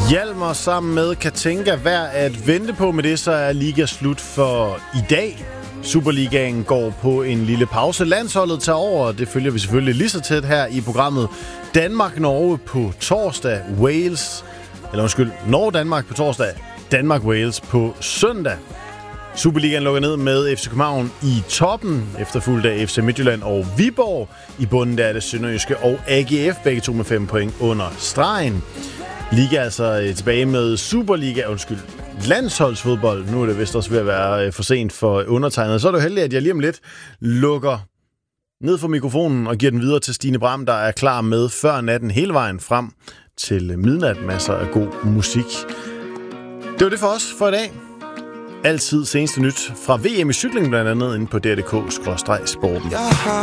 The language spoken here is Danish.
Hjalmar sammen med Katinka værd at vente på. Med det så er liga slut for i dag. Superligaen går på en lille pause. Landsholdet tager over, det følger vi selvfølgelig lige så tæt her i programmet. Danmark-Norge på torsdag, Norge-Danmark på torsdag, Danmark-Wales på søndag. Superligaen lukker ned med FC København i toppen, efterfulgt af FC Midtjylland og Viborg. I bunden der er det Sønderjyske og AGF, begge to med 5 point under stregen. Liga altså tilbage med landsholdsfodbold. Nu er det vist også ved at være for sent for undertegnet. Så er det jo heldigt, at jeg lige om lidt lukker ned for mikrofonen og giver den videre til Stine Bram, der er klar med før natten hele vejen frem til midnat. Masser af god musik. Det var det for os for i dag. Altid seneste nyt fra VM i cykling blandt andet inde på dr.dk/sporten.